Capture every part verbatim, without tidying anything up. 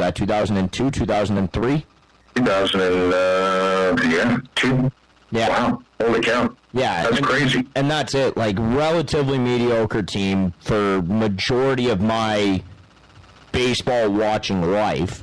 that? two thousand two, two thousand three? two thousand, uh, yeah, two. Yeah. Wow, holy cow. Yeah. That's and, crazy. And that's it. Like, relatively mediocre team for majority of my baseball watching life.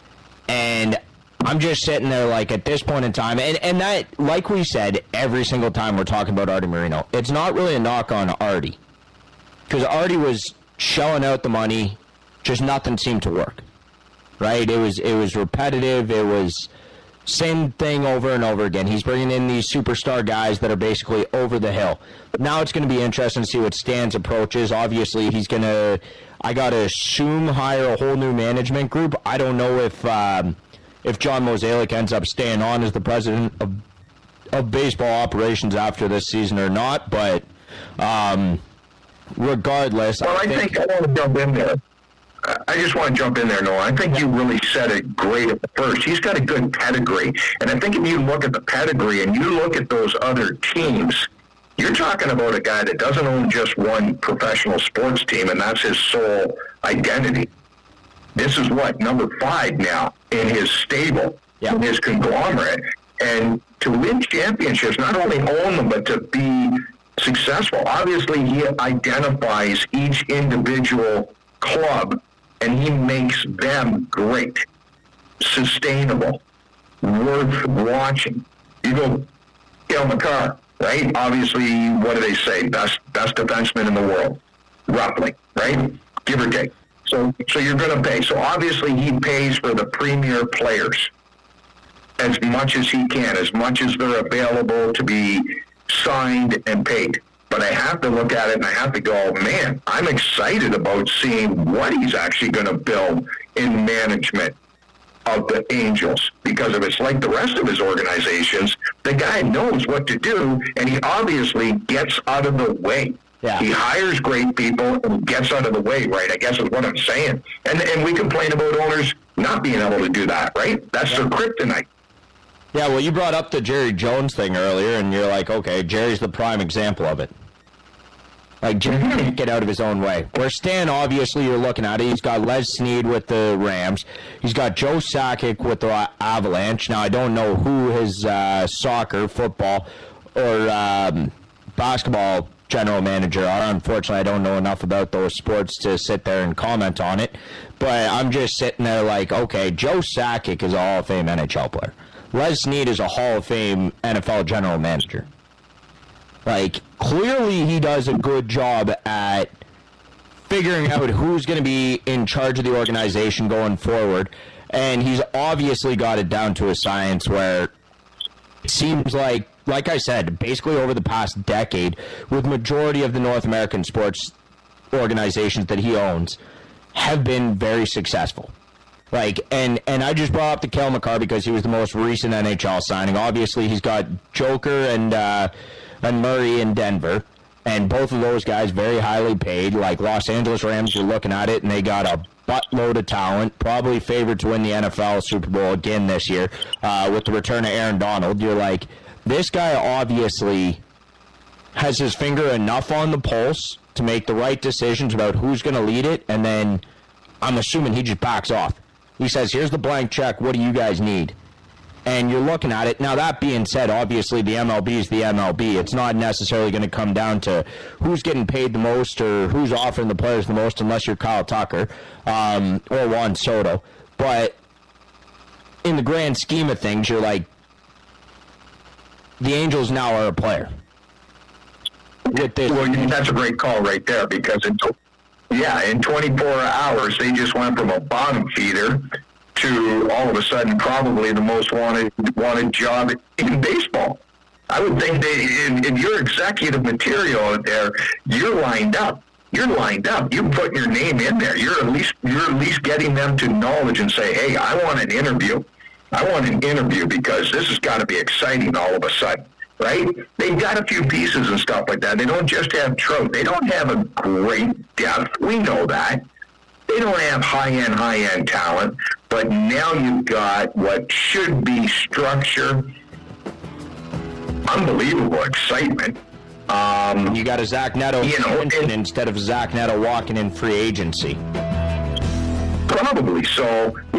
And I'm just sitting there, like, at this point in time, and, and that, like we said, every single time we're talking about Artie Moreno, it's not really a knock on Artie. Because Artie was shelling out the money, just nothing seemed to work. Right? It was it was repetitive. It was same thing over and over again. He's bringing in these superstar guys that are basically over the hill. Now it's going to be interesting to see what Stan's approach is. Obviously, he's going to, I got to assume, hire a whole new management group. I don't know if um, if John Mozeliak ends up staying on as the president of, of baseball operations after this season or not, but um, regardless. Well, I, I think, think I want to jump in there. I just want to jump in there, Noah. I think you really said it great at the first. He's got a good pedigree. And I think if you look at the pedigree and you look at those other teams, you're talking about a guy that doesn't own just one professional sports team, and that's his sole identity. This is what, number five now in his stable, yeah. in his conglomerate. And to win championships, not only own them, but to be successful. Obviously, he identifies each individual club, and he makes them great, sustainable, worth watching. You go, Cale Makar, right? Obviously, what do they say? Best best defenseman in the world, roughly, right? Give or take. So, so you're going to pay. So obviously, he pays for the premier players as much as he can, as much as they're available to be signed and paid. But I have to look at it and I have to go, man, I'm excited about seeing what he's actually going to build in management of the Angels. Because if it's like the rest of his organizations, the guy knows what to do, and he obviously gets out of the way. Yeah. He hires great people and gets out of the way, right? I guess is what I'm saying. And and we complain about owners not being able to do that, right? That's yeah. their kryptonite. Yeah, well, you brought up the Jerry Jones thing earlier, and you're like, okay, Jerry's the prime example of it. Like, Jerry can't get out of his own way. Where Stan, obviously, you're looking at it, he's got Les Snead with the Rams. He's got Joe Sakic with the Avalanche. Now, I don't know who his uh, soccer, football, or um, basketball general manager are. Unfortunately, I don't know enough about those sports to sit there and comment on it. But I'm just sitting there like, okay, Joe Sakic is a Hall of Fame N H L player. Les Snead is a Hall of Fame N F L general manager. Like, clearly he does a good job at figuring out who's going to be in charge of the organization going forward. And he's obviously got it down to a science where it seems like, like I said, basically over the past decade, with majority of the North American sports organizations that he owns, have been very successful. Like, and, and I just brought up the Cale Makar because he was the most recent N H L signing. Obviously, he's got Joker and uh, and Murray in Denver, and both of those guys very highly paid. Like Los Angeles Rams, you're looking at it, and they got a buttload of talent, probably favored to win the N F L Super Bowl again this year uh, with the return of Aaron Donald. You're like, this guy obviously has his finger enough on the pulse to make the right decisions about who's going to lead it, and then I'm assuming he just backs off. He says, here's the blank check, what do you guys need? And you're looking at it. Now, that being said, obviously the M L B is the M L B. It's not necessarily going to come down to who's getting paid the most or who's offering the players the most unless you're Kyle Tucker um, or Juan Soto. But in the grand scheme of things, you're like, the Angels now are a player. With this. Well, that's a great call right there because in Yeah, in twenty-four hours, they just went from a bottom feeder to all of a sudden probably the most wanted wanted job in baseball. I would think they, in, in your executive material out there, you're lined up. You're lined up. You put your name in there. You're at least you're at least getting them to knowledge and say, hey, I want an interview. I want an interview because this has got to be exciting all of a sudden. Right? They've got a few pieces and stuff like that. They don't just have Trout. They don't have a great depth. We know that. They don't have high-end, high-end talent. But now you've got what should be structure, unbelievable excitement. Um, you got a Zach Neto you know, and, instead of Zach Neto walking in free agency. Probably so.